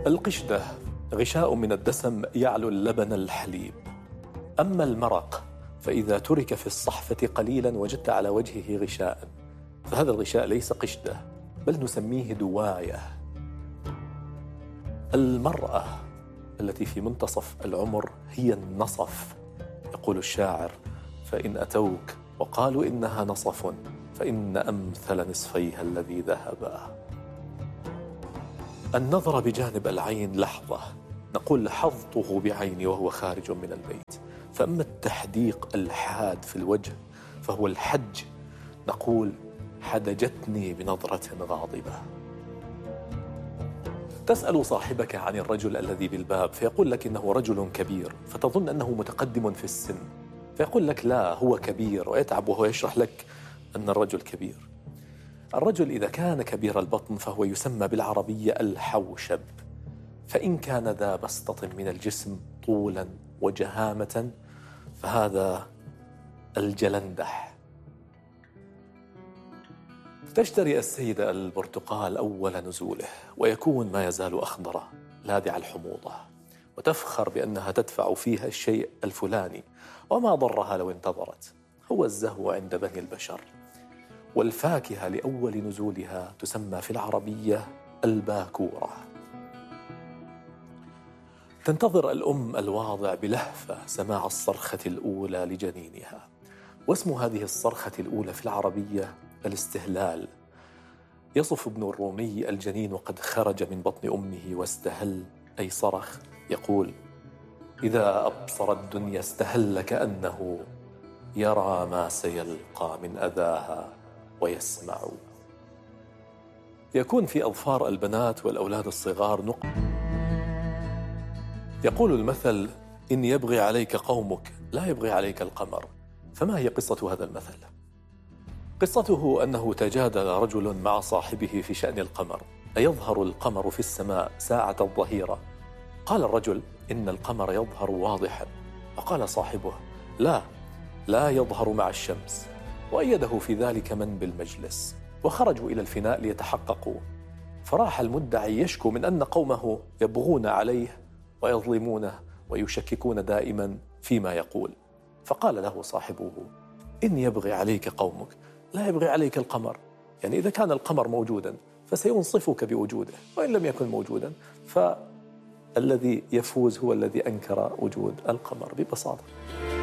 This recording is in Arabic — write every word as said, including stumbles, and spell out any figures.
القشدة غشاء من الدسم يعلو اللبن الحليب، أما المرق فإذا ترك في الصحفة قليلا وجدت على وجهه غشاء، فهذا الغشاء ليس قشدة بل نسميه دواية. المرأة التي في منتصف العمر هي النصف، يقول الشاعر: فإن أتوك وقالوا إنها نصف فإن أمثل نصفيها الذي ذهبا. النظر بجانب العين لحظة، نقول لحظته بعيني وهو خارج من البيت. فأما التحديق الحاد في الوجه فهو الحج، نقول حدجتني بنظرة غاضبة. تسأل صاحبك عن الرجل الذي بالباب فيقول لك إنه رجل كبير، فتظن أنه متقدم في السن، فيقول لك لا هو كبير، ويتعب وهو يشرح لك أن الرجل كبير. الرجل إذا كان كبير البطن فهو يسمى بالعربية الحوشب، فإن كان ذا بسطة من الجسم طولا وجهامة فهذا الجلندح. تشتري السيدة البرتقال أول نزوله ويكون ما يزال أخضرا لاذع الحموضة، وتفخر بأنها تدفع فيها الشيء الفلاني وما ضرها لو انتظرت. هو الزهو عند بني البشر. والفاكهة لأول نزولها تسمى في العربية الباكورة. تنتظر الأم الواضع بلهفة سماع الصرخة الأولى لجنينها، واسم هذه الصرخة الأولى في العربية الاستهلال. يصف ابن الرومي الجنين وقد خرج من بطن أمه واستهل أي صرخ، يقول: إذا أبصر الدنيا استهل كأنه يرى ما سيلقى من أذاها ويسمع. يكون في أظفار البنات والأولاد الصغار نقط. يقول المثل: إن يبغي عليك قومك لا يبغي عليك القمر. فما هي قصة هذا المثل؟ قصته أنه تجادل رجل مع صاحبه في شأن القمر، أيظهر القمر في السماء ساعة الظهيرة؟ قال الرجل: إن القمر يظهر واضحا. فقال صاحبه: لا لا يظهر مع الشمس. وأيده في ذلك من بالمجلس، وخرجوا إلى الفناء ليتحققوا. فراح المدعي يشكو من أن قومه يبغون عليه ويظلمونه ويشككون دائما فيما يقول. فقال له صاحبه: إن يبغي عليك قومك لا يبغي عليك القمر. يعني إذا كان القمر موجودا فسينصفك بوجوده، وإن لم يكن موجودا فالذي يفوز هو الذي أنكر وجود القمر ببساطة.